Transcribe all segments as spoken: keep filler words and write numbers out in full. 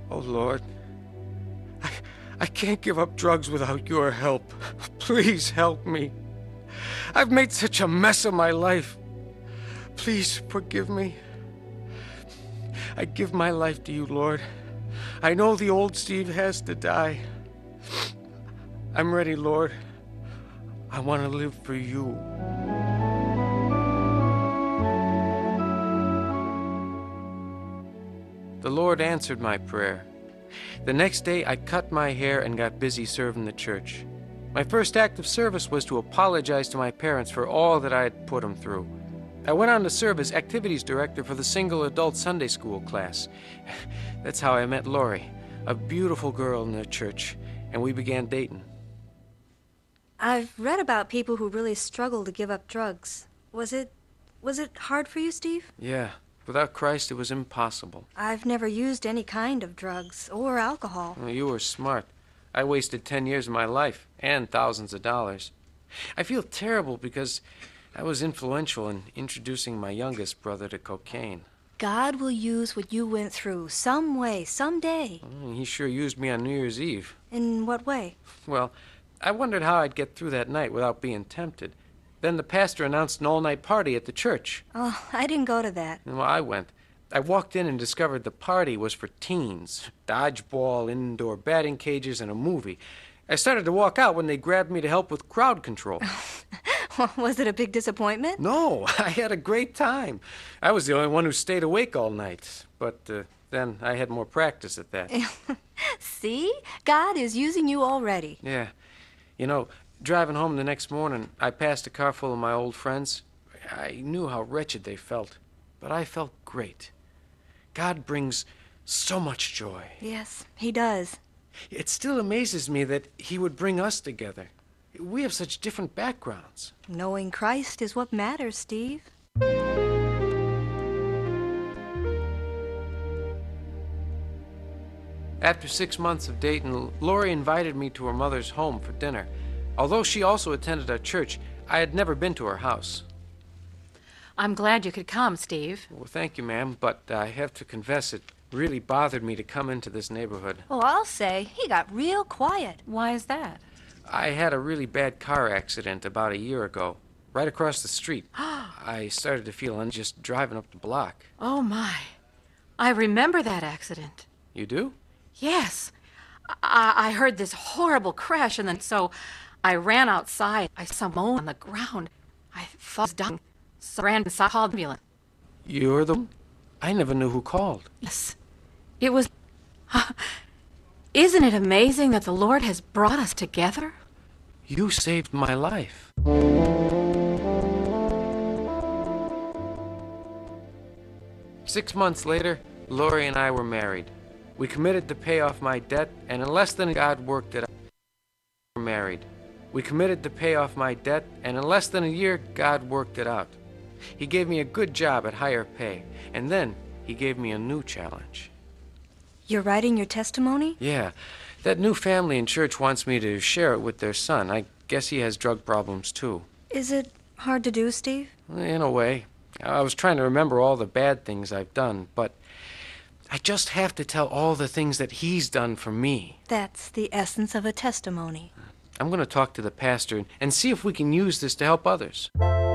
Oh, Lord, I, I can't give up drugs without your help. Please help me. I've made such a mess of my life. Please forgive me. I give my life to you, Lord. I know the old Steve has to die. I'm ready, Lord. I want to live for you. The Lord answered my prayer. The next day, I cut my hair and got busy serving the church. My first act of service was to apologize to my parents for all that I had put them through. I went on to serve as activities director for the single adult Sunday school class. That's how I met Lori, a beautiful girl in the church, and we began dating. I've read about people who really struggle to give up drugs. Was it, was it hard for you, Steve? Yeah. Without Christ, it was impossible. I've never used any kind of drugs or alcohol. Well, you were smart. I wasted ten years of my life and thousands of dollars. I feel terrible because I was influential in introducing my youngest brother to cocaine. God will use what you went through some way, someday. Well, he sure used me on New Year's Eve. In what way? Well, I wondered how I'd get through that night without being tempted. Then the pastor announced an all-night party at the church. Oh, I didn't go to that. Well, I went. I walked in and discovered the party was for teens. Dodgeball, indoor batting cages, and a movie. I started to walk out when they grabbed me to help with crowd control. Was it a big disappointment? No, I had a great time. I was the only one who stayed awake all night. But uh, then I had more practice at that. See? God is using you already. Yeah. You know, driving home the next morning, I passed a car full of my old friends. I knew how wretched they felt, but I felt great. God brings so much joy. Yes, he does. It still amazes me that he would bring us together. We have such different backgrounds. Knowing Christ is what matters, Steve. After six months of dating, Lori invited me to her mother's home for dinner. Although she also attended our church, I had never been to her house. I'm glad you could come, Steve. Well, thank you, ma'am, but I have to confess it really bothered me to come into this neighborhood. Oh, I'll say, he got real quiet. Why is that? I had a really bad car accident about a year ago, right across the street. I started to feel unjust just driving up the block. Oh, my. I remember that accident. You do? Yes. I, I heard this horrible crash, and then so I ran outside. I saw Mo on the ground. I thought it was dying, so I ran and saw the ambulance. You're the one? I never knew who called. Yes. It was... Isn't it amazing that the Lord has brought us together? You saved my life. Six months later, Lori and I were married. We committed to pay off my debt, and in less than a God worked it out. We were married. We committed to pay off my debt, and in less than a year, God worked it out. He gave me a good job at higher pay, and then he gave me a new challenge. You're writing your testimony? Yeah. That new family in church wants me to share it with their son. I guess he has drug problems, too. Is it hard to do, Steve? In a way. I was trying to remember all the bad things I've done, but I just have to tell all the things that he's done for me. That's the essence of a testimony. I'm going to talk to the pastor and see if we can use this to help others.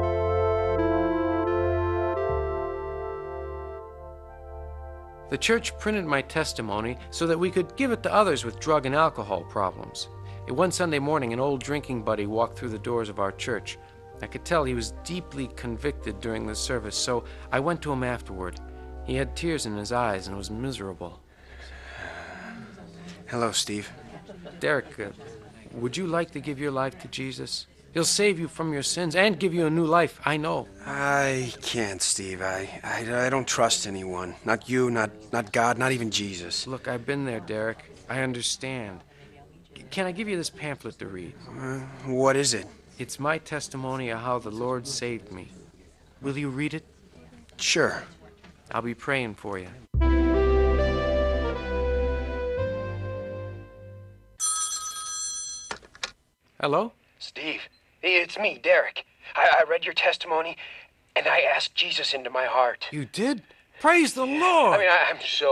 The church printed my testimony so that we could give it to others with drug and alcohol problems. One Sunday morning, an old drinking buddy walked through the doors of our church. I could tell he was deeply convicted during the service, so I went to him afterward. He had tears in his eyes and was miserable. Hello, Steve. Derek, uh, would you like to give your life to Jesus? He'll save you from your sins and give you a new life, I know. I can't, Steve. I, I, I don't trust anyone. Not you, not, not God, not even Jesus. Look, I've been there, Derek. I understand. Can I give you this pamphlet to read? Uh, what is it? It's my testimony of how the Lord saved me. Will you read it? Sure. I'll be praying for you. Hello? Steve, it's me, Derek. I, I read your testimony, and I asked Jesus into my heart. You did? Praise the Lord! I mean, I, I'm so